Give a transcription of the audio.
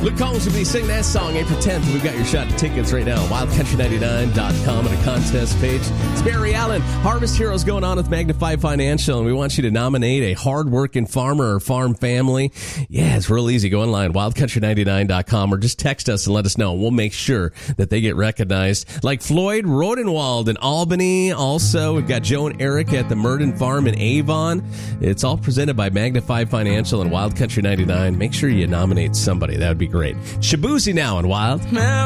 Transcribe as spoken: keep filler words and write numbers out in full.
Luke Combs will be singing that song April tenth. We've got your shot at tickets right now. wild country ninety-nine dot com and a contest page. It's Barry Allen. Harvest Heroes going on with Magnify Financial, and we want you to nominate a hardworking farmer or farm family. Yeah, it's real easy. Go online, wild country ninety-nine dot com, or just text us and let us know. We'll make sure that they get recognized. Like Floyd Rodenwald in Albany. Also, we've got Joe and Eric at the Murden Farm in Avon. It's all presented by Magnify Financial and Wild Country ninety-nine. Make sure you nominate somebody. That would be great. Shabuzi now in Wild.